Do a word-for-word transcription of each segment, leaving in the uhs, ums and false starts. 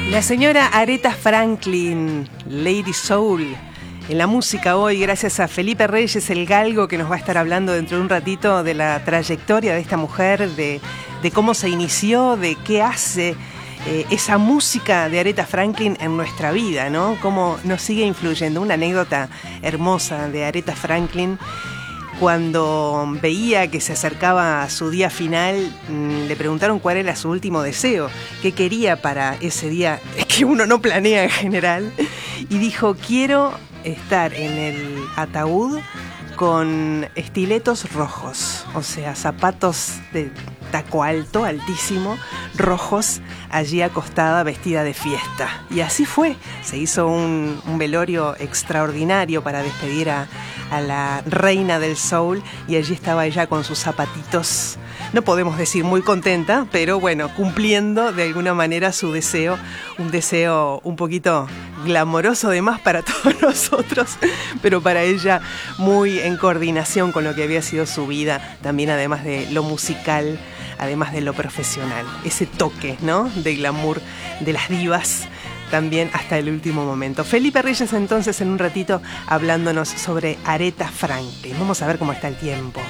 La señora Aretha Franklin, Lady Soul. En la música hoy, gracias a Felipe Reyes, el galgo, que nos va a estar hablando dentro de un ratito de la trayectoria de esta mujer, de, de cómo se inició, de qué hace eh, esa música de Aretha Franklin en nuestra vida, ¿no? Cómo nos sigue influyendo. Una anécdota hermosa de Aretha Franklin. Cuando veía que se acercaba a su día final, le preguntaron cuál era su último deseo, qué quería para ese día que uno no planea en general, y dijo: quiero estar en el ataúd con estiletos rojos, o sea, zapatos de taco alto, altísimo, rojos, allí acostada, vestida de fiesta. Y así fue. Se hizo un, un velorio extraordinario para despedir a, a la reina del soul, y allí estaba ella con sus zapatitos, no podemos decir muy contenta, pero bueno, cumpliendo de alguna manera su deseo, un deseo un poquito glamoroso de más para todos nosotros, pero para ella muy en coordinación con lo que había sido su vida, también además de lo musical, además de lo profesional, ese toque, ¿no?, de glamour de las divas, también hasta el último momento. Felipe Reyes entonces en un ratito hablándonos sobre Aretha Franklin. Vamos a ver cómo está el tiempo.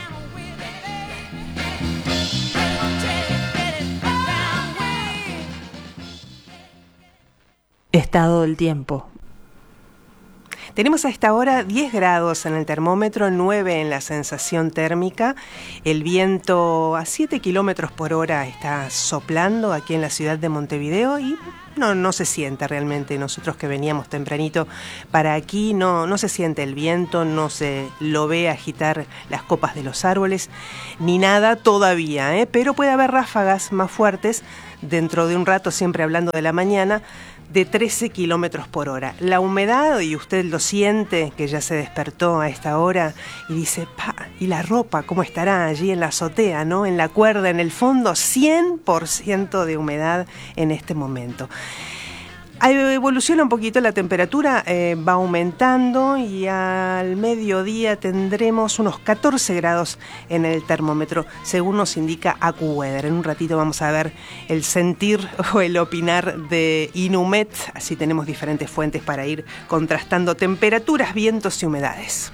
Estado del tiempo. Tenemos a esta hora diez grados en el termómetro, nueve en la sensación térmica. El viento a siete kilómetros por hora está soplando aquí en la ciudad de Montevideo y no, no se siente realmente. Nosotros que veníamos tempranito para aquí, no, no se siente el viento, no se lo ve agitar las copas de los árboles, ni nada todavía, ¿eh? Pero puede haber ráfagas más fuertes dentro de un rato, siempre hablando de la mañana, de trece kilómetros por hora. La humedad, y usted lo siente, que ya se despertó a esta hora y dice: pa, ¿y la ropa cómo estará allí en la azotea, no? En la cuerda, en el fondo, cien por ciento de humedad en este momento. Evoluciona un poquito la temperatura, eh, va aumentando, y al mediodía tendremos unos catorce grados en el termómetro, según nos indica AccuWeather. En un ratito vamos a ver el sentir o el opinar de Inumet, así tenemos diferentes fuentes para ir contrastando temperaturas, vientos y humedades.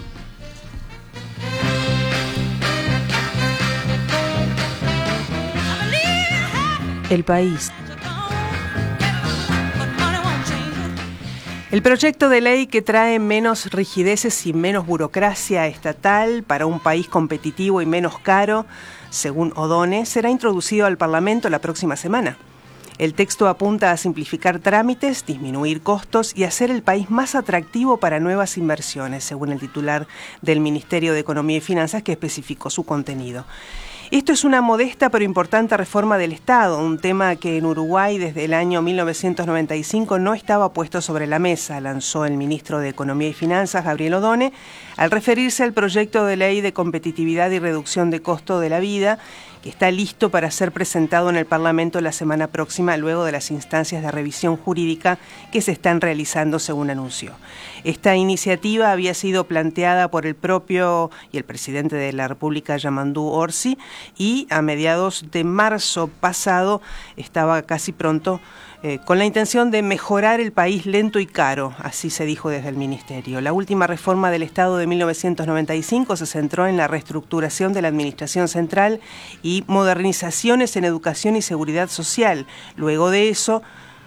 El país. El proyecto de ley que trae menos rigideces y menos burocracia estatal para un país competitivo y menos caro, según Odone, será introducido al Parlamento la próxima semana. El texto apunta a simplificar trámites, disminuir costos y hacer el país más atractivo para nuevas inversiones, según el titular del Ministerio de Economía y Finanzas, que especificó su contenido. Esto es una modesta pero importante reforma del Estado, un tema que en Uruguay desde el año mil novecientos noventa y cinco no estaba puesto sobre la mesa, lanzó el ministro de Economía y Finanzas, Gabriel Odone, al referirse al proyecto de ley de competitividad y reducción de costo de la vida, que está listo para ser presentado en el Parlamento la semana próxima, luego de las instancias de revisión jurídica que se están realizando, según anunció. Esta iniciativa había sido planteada por el propio y el presidente de la República, Yamandú Orsi, y a mediados de marzo pasado estaba casi pronto, eh, con la intención de mejorar el país lento y caro, así se dijo desde el Ministerio. La última reforma del Estado de mil novecientos noventa y cinco se centró en la reestructuración de la Administración Central y modernizaciones en educación y seguridad social. Luego de eso,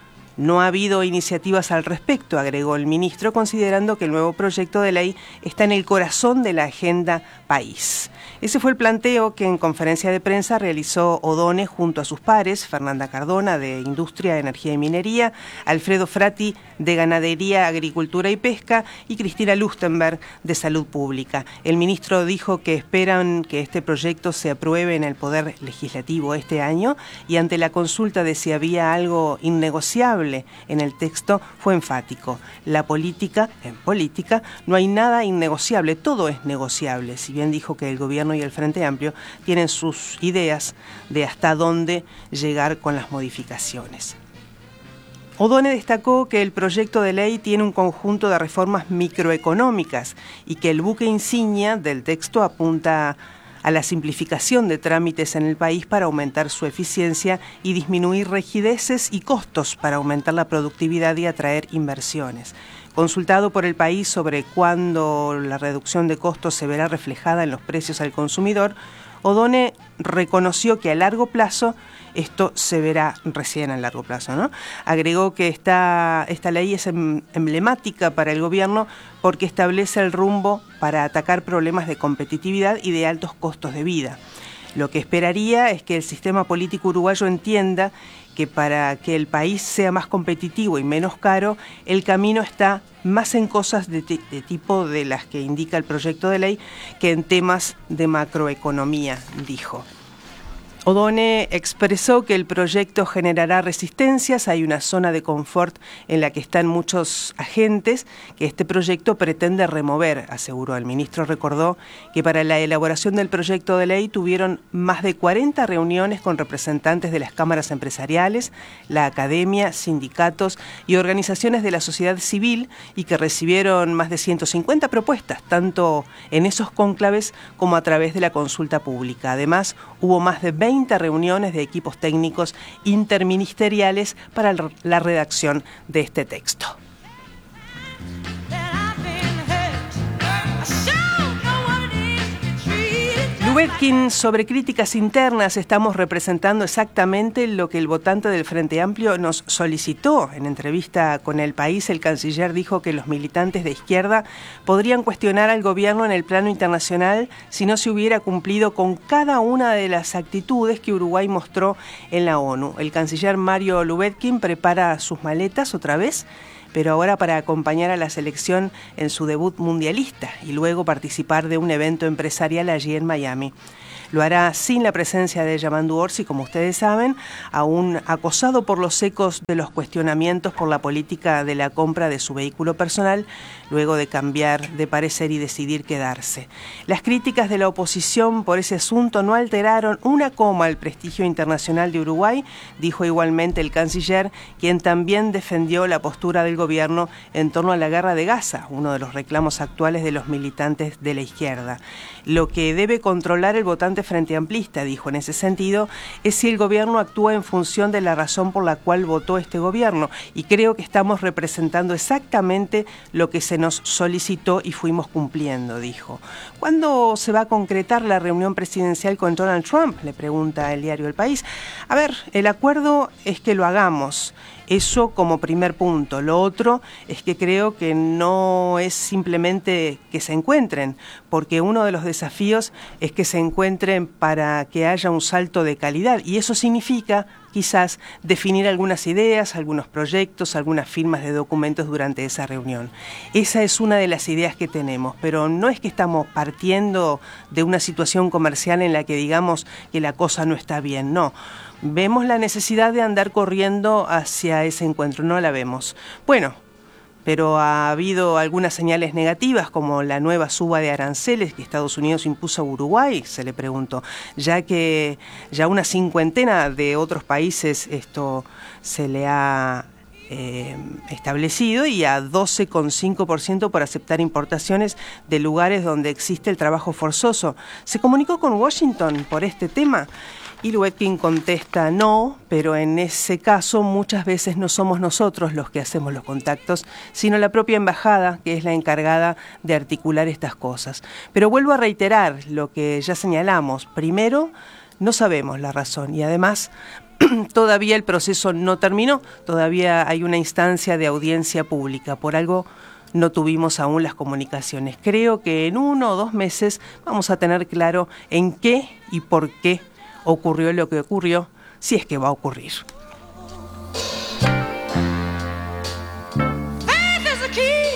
no ha habido iniciativas al respecto, agregó el ministro, considerando que el nuevo proyecto de ley está en el corazón de la agenda país. Ese fue el planteo que en conferencia de prensa realizó Odone junto a sus pares, Fernanda Cardona, de Industria, Energía y Minería, Alfredo Frati, de Ganadería, Agricultura y Pesca, y Cristina Lustenberg, de Salud Pública. El ministro dijo que esperan que este proyecto se apruebe en el Poder Legislativo este año, y ante la consulta de si había algo innegociable en el texto, fue enfático. La política, en política, no hay nada innegociable, todo es negociable. Si bien dijo que el gobierno y el Frente Amplio tienen sus ideas de hasta dónde llegar con las modificaciones. Odone destacó que el proyecto de ley tiene un conjunto de reformas microeconómicas y que el buque insignia del texto apunta a la simplificación de trámites en el país para aumentar su eficiencia y disminuir rigideces y costos para aumentar la productividad y atraer inversiones. Consultado por El País sobre cuándo la reducción de costos se verá reflejada en los precios al consumidor, Odone reconoció que a largo plazo esto se verá recién a largo plazo, ¿no? Agregó que esta, esta ley es emblemática para el gobierno porque establece el rumbo para atacar problemas de competitividad y de altos costos de vida. Lo que esperaría es que el sistema político uruguayo entienda que para que el país sea más competitivo y menos caro, el camino está más en cosas de, de tipo de las que indica el proyecto de ley que en temas de macroeconomía, dijo. Odone expresó que el proyecto generará resistencias, hay una zona de confort en la que están muchos agentes que este proyecto pretende remover, aseguró. El ministro recordó que para la elaboración del proyecto de ley tuvieron más de cuarenta reuniones con representantes de las cámaras empresariales, la academia, sindicatos y organizaciones de la sociedad civil y que recibieron más de ciento cincuenta propuestas, tanto en esos cónclaves como a través de la consulta pública. Además, hubo más de veinte reuniones de equipos técnicos interministeriales para la redacción de este texto. Lubetkin, sobre críticas internas, estamos representando exactamente lo que el votante del Frente Amplio nos solicitó. En entrevista con El País, el canciller dijo que los militantes de izquierda podrían cuestionar al gobierno en el plano internacional si no se hubiera cumplido con cada una de las actitudes que Uruguay mostró en la ONU. El canciller Mario Lubetkin prepara sus maletas otra vez, pero ahora para acompañar a la selección en su debut mundialista y luego participar de un evento empresarial allí en Miami. Lo hará sin la presencia de Yamandu Orsi, como ustedes saben, aún acosado por los ecos de los cuestionamientos por la política de la compra de su vehículo personal, luego de cambiar de parecer y decidir quedarse. Las críticas de la oposición por ese asunto no alteraron una coma el prestigio internacional de Uruguay, dijo igualmente el canciller, quien también defendió la postura del gobierno en torno a la guerra de Gaza, uno de los reclamos actuales de los militantes de la izquierda. Lo que debe controlar el votante frente amplista, dijo en ese sentido, es si el gobierno actúa en función de la razón por la cual votó este gobierno, y creo que estamos representando exactamente lo que se nos solicitó y fuimos cumpliendo, dijo. ¿Cuándo se va a concretar la reunión presidencial con Donald Trump?, le pregunta el diario El País. A ver, el acuerdo es que lo hagamos. Eso como primer punto. Lo otro es que creo que no es simplemente que se encuentren, porque uno de los desafíos es que se encuentren para que haya un salto de calidad, y eso significa quizás definir algunas ideas, algunos proyectos, algunas firmas de documentos durante esa reunión. Esa es una de las ideas que tenemos, pero no es que estamos partiendo de una situación comercial en la que digamos que la cosa no está bien, no. Vemos la necesidad de andar corriendo hacia ese encuentro, no la vemos. Bueno, pero ha habido algunas señales negativas, como la nueva suba de aranceles que Estados Unidos impuso a Uruguay, se le preguntó, ya que ya una cincuentena de otros países esto se le ha eh, establecido, y a doce coma cinco por ciento por aceptar importaciones de lugares donde existe el trabajo forzoso. ¿Se comunicó con Washington por este tema? Y Lubetkin contesta no, pero en ese caso muchas veces no somos nosotros los que hacemos los contactos, sino la propia embajada, que es la encargada de articular estas cosas. Pero vuelvo a reiterar lo que ya señalamos. Primero, no sabemos la razón, y además todavía el proceso no terminó, todavía hay una instancia de audiencia pública, por algo no tuvimos aún las comunicaciones. Creo que en uno o dos meses vamos a tener claro en qué y por qué ocurrió lo que ocurrió, si es que va a ocurrir.